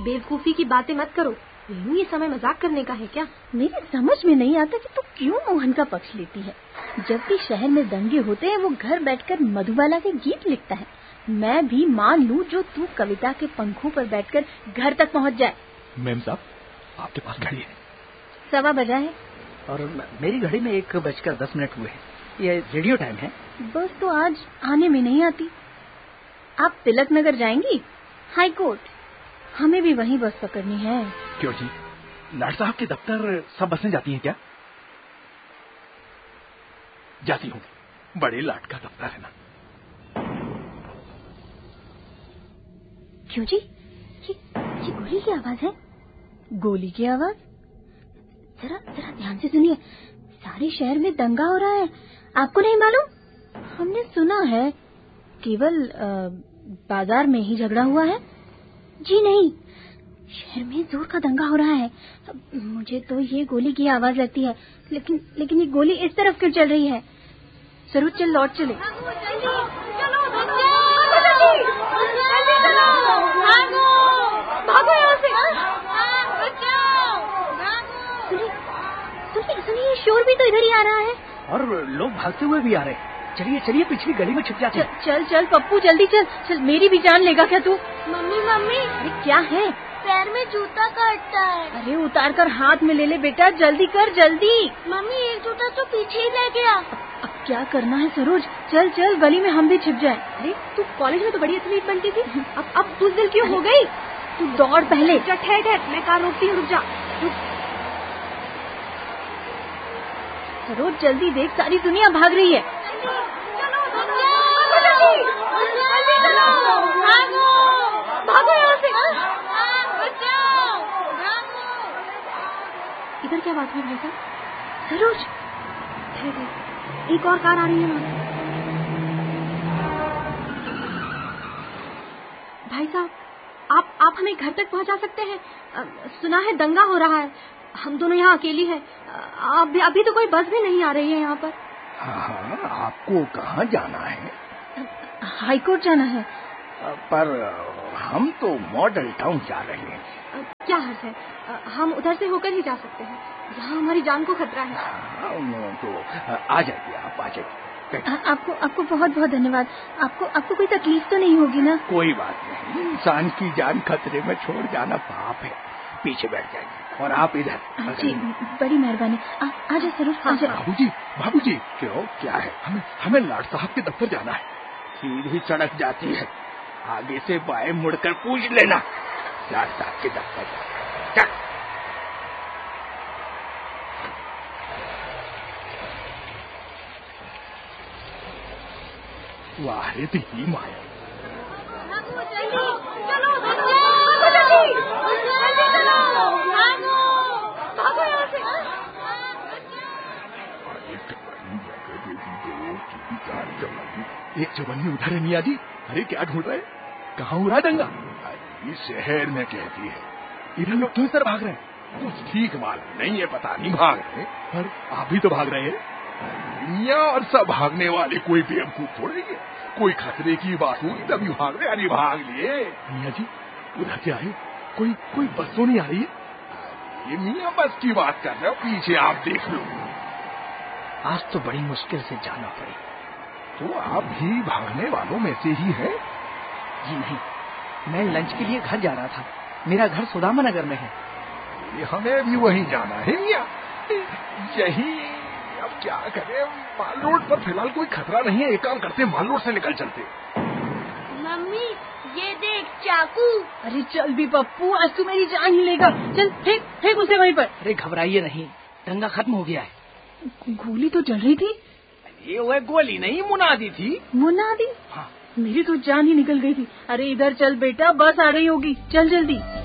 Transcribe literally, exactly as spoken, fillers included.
बेवकूफी की बातें मत करो। ये समय मजाक करने का है क्या? मेरी समझ में नहीं आता कि तू क्यों मोहन का पक्ष लेती है। जब भी शहर में दंगे होते हैं वो घर बैठकर मधुबाला के गीत लिखता है। मैं भी मान लूं जो तू कविता के पंखों पर बैठकर घर तक पहुंच जाए। मैम साहब, आपके पास घड़ी है? सवा बजा है और मेरी घड़ी में एक बजकर दस मिनट हुए हैं। ये रेडियो टाइम है। बस तो आज आने में नहीं आती। आप तिलक नगर जाएंगी? हाई कोर्ट, हमें भी वहीं बस पकड़नी है। क्यों जी, लाट साहब के दफ्तर सब बसें जाती हैं क्या? जाती होंगी, बड़े लाट का दफ्तर है ना। क्यों जी, ये, ये गोली की आवाज है? गोली की आवाज? जरा जरा ध्यान से सुनिए। सारे शहर में दंगा हो रहा है, आपको नहीं मालूम? हमने सुना है केवल आ, बाजार में ही झगड़ा हुआ है। जी नहीं, शहर में जोर का दंगा हो रहा है। मुझे तो ये गोली की आवाज लगती है, लेकिन लेकिन ये गोली इस तरफ क्यों चल रही है? जरूर चल लौट चले। भागो यहाँ से। सुनिए सुनिए सुनिए, शोर भी तो इधर ही आ रहा है और लोग भागते हुए भी आ रहे हैं। चलिए चलिए, पिछली गली में छुप जाते हैं। चल चल पप्पू, जल्दी चल चल, मेरी भी जान लेगा क्या तू? मम्मी मम्मी, अरे क्या है? पैर में जूता काटता है। अरे उतार कर हाथ में ले ले बेटा, जल्दी कर जल्दी। मम्मी एक जूता तो पीछे ही रह गया। अब क्या करना है सरोज? चल चल, गली में हम भी छिप जाएं। अरे तू कॉलेज में तो बड़ी एथलीट बनती थी, अब अब बुज़दिल क्यों हो गई? तू दौड़ पहले। ठहर ठहर, मैं कार रोकती हूँ, रुक जा। सरोज जल्दी देख, सारी दुनिया भाग रही है। भागो यहाँ से। इधर क्या बात हुई भाई साहब? सरोज, एक और कार आ रही है वहाँ। भाई साहब, आप आप हमें घर तक पहुँचा सकते हैं? सुना है दंगा हो रहा है, हम दोनों यहाँ अकेली है। अभी अभी तो कोई बस भी नहीं आ रही है यहाँ पर। हाँ, आपको कहाँ जाना है? हाई कोर्ट जाना है। पर हम तो मॉडल टाउन जा रहे हैं। क्या हर्ज है, हम उधर से होकर ही जा सकते हैं, यहाँ हमारी जान को खतरा है। हाँ, तो आ जाइए, आप आ जाइए। आपको आपको बहुत बहुत धन्यवाद। आपको आपको कोई तकलीफ तो नहीं होगी ना? कोई बात नहीं, इंसान की जान खतरे में छोड़ जाना पाप है। पीछे बैठ जाइए और आप इधर। जी, बड़ी मेहरबानी। आजा सरोज, आजा। बाबूजी, बाबूजी, क्यों, क्या है? हमें हमें लाट साहब के दफ्तर जाना है। सीधी सड़क जाती है, आगे से बाएं मुड़कर पूछ लेना। लाट साहब के दफ्तर जा। वाह रे दीदी माया। एक जवानी उधर है मियाँ जी। अरे क्या ढूंढ रहे? कहाँ हो रहा दंगा? इस शहर में कहती है। इधर लोग क्यों सर भाग रहे हैं? कुछ ठीक मालूम नहीं है, पता नहीं भाग रहे, पर आप भी तो भाग रहे हैं मियाँ। और सब भागने वाले कोई बेवकूफ थोड़े है। कोई खतरे की बात हुई तभी भाग रहे। अरे भाग लिए मियाँ जी, उधर क्या है? कोई कोई बस तो नहीं आ रही है? ये मियाँ बस की बात कर रहे हो, पीछे आप देख लो। आज तो बड़ी मुश्किल से जाना पड़ी। तो आप भी भागने वालों में से ही हैं? जी नहीं, मैं लंच के लिए घर जा रहा था। मेरा घर सुदामा नगर में है। ये हमें भी वहीं जाना है मियाँ। यही, अब क्या करें? माल रोड पर फिलहाल कोई खतरा नहीं है। एक काम करते, माल रोड से निकल चलते। मम्मी ये देख चाकू। अरे चल भी पप्पू, आज तू मेरी जान ही लेगा। चल फेंक फेंक उसे वहीं पर। अरे घबराइए नहीं, दंगा खत्म हो गया है। गोली तो जल रही थी। ये वह गोली नहीं, मुनादी थी। मुनादी? हाँ। मेरी तो जान ही निकल गई थी। अरे इधर चल बेटा, बस आ रही होगी, चल जल्दी।